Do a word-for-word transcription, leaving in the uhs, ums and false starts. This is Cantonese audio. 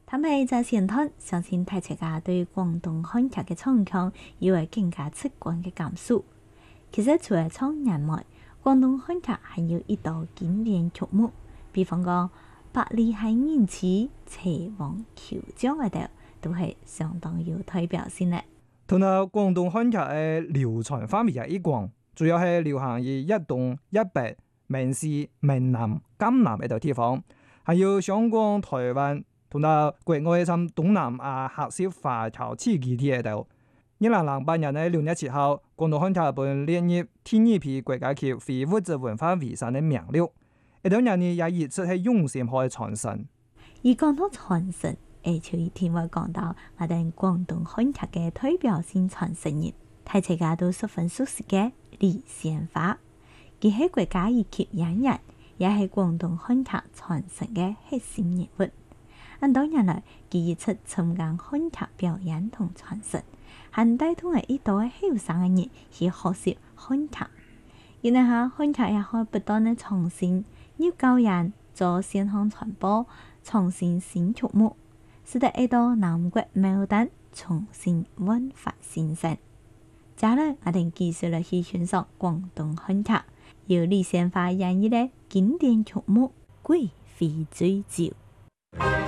他們在前端相信大家對廣東漢劇嘅唱腔有會更加直觀嘅感受。其實除了唱人外，廣東漢劇還有一道經典曲目，比方講《百里行人痴》《齊王求將》嗰度，都係相當有代表性嘅。 同埋廣東漢劇嘅流傳範圍也一廣，主要係流行於一東一北、閩西、閩南、江南呢度地方，還有香港、台灣同埋國外甚東南亞客家華僑地區啲喺度。二零零八年嘅六月七號，廣東漢劇本列入第二批國家級非物質文化遺產嘅名錄。呢度人呢也一直係用心去傳承。 而講到傳承，誒，就一定會講到我哋廣東漢劇嘅代表性傳承人，大家都十分熟悉嘅李仙花。佢係國家一級演員，也係廣東漢劇傳承嘅核心人物。咁多年來，佢一直參加漢劇表演同傳承，還帶動咗一代後生嘅人去學習漢劇。然後下漢劇也可以不斷嘅創新，要教人做線上傳播，創新新曲目，使得一道南國牡丹重新煥發新生。接下來我哋繼續嚟去欣賞廣東漢劇，由李仙花演繹嘅經典曲目《貴妃醉酒》。